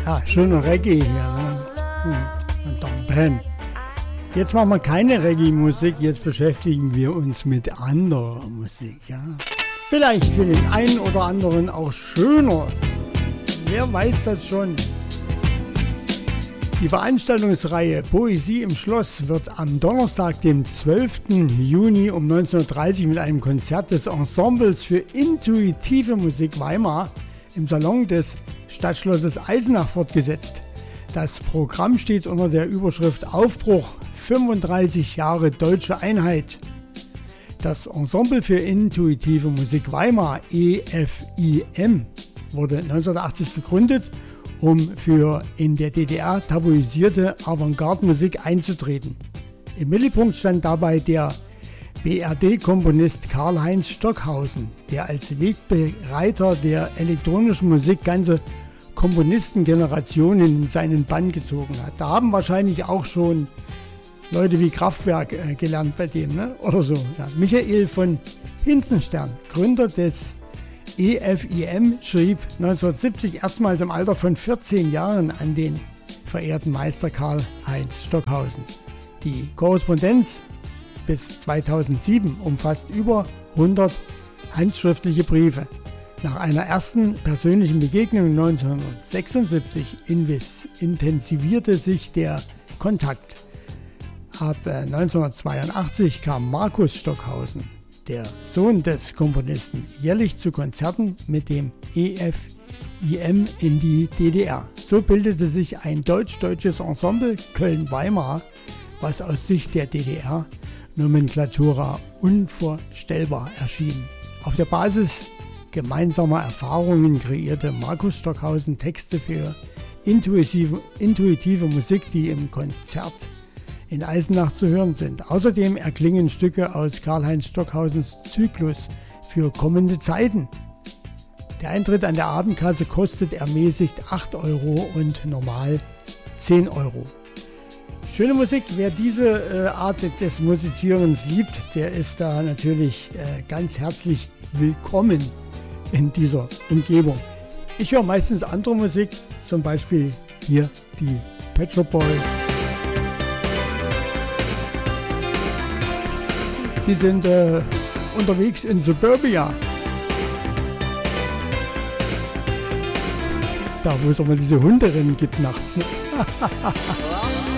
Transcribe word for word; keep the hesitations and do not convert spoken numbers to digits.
Ja, schöner Reggae hier, ne? Hm. Und Don Ben. Jetzt machen wir keine Reggae-Musik, jetzt beschäftigen wir uns mit anderer Musik, ja. Vielleicht für den einen oder anderen auch schöner. Wer weiß das schon? Die Veranstaltungsreihe Poesie im Schloss wird am Donnerstag, dem zwölften Juni um neunzehn Uhr dreißig mit einem Konzert des Ensembles für intuitive Musik Weimar im Salon des Stadtschlosses Eisenach fortgesetzt. Das Programm steht unter der Überschrift Aufbruch fünfunddreißig Jahre Deutsche Einheit. Das Ensemble für intuitive Musik Weimar, E F I M, wurde neunzehnhundertachtzig gegründet, um für in der D D R tabuisierte Avantgarde-Musik einzutreten. Im Mittelpunkt stand dabei der B R D-Komponist Karl-Heinz Stockhausen, der als Wegbereiter der elektronischen Musik ganze Komponistengenerationen in seinen Bann gezogen hat. Da haben wahrscheinlich auch schon Leute wie Kraftwerk äh, gelernt bei dem, ne? Oder so. Ja. Michael von Hinzenstern, Gründer des E F I M, schrieb neunzehnhundertsiebzig erstmals im Alter von vierzehn Jahren an den verehrten Meister Karl-Heinz Stockhausen. Die Korrespondenz bis zweitausendsieben umfasst über hundert handschriftliche Briefe. Nach einer ersten persönlichen Begegnung neunzehnhundertsechsundsiebzig intensivierte sich der Kontakt. Ab neunzehnhundertzweiundachtzig kam Markus Stockhausen, der Sohn des Komponisten, jährlich zu Konzerten mit dem E F I M in die D D R. So bildete sich ein deutsch-deutsches Ensemble Köln-Weimar, was aus Sicht der D D R Nomenklatura unvorstellbar erschien. Auf der Basis gemeinsamer Erfahrungen kreierte Markus Stockhausen Texte für intuitive, intuitive Musik, die im Konzert in Eisenach zu hören sind. Außerdem erklingen Stücke aus Karl-Heinz Stockhausens Zyklus für kommende Zeiten. Der Eintritt an der Abendkasse kostet ermäßigt acht Euro und normal zehn Euro. Schöne Musik, wer diese äh, Art des Musizierens liebt, der ist da natürlich äh, ganz herzlich willkommen in dieser Umgebung. Ich höre meistens andere Musik, zum Beispiel hier die Pet Shop Boys. Die sind äh, unterwegs in Suburbia. Da, wo es auch mal diese Hunderennen gibt nachts.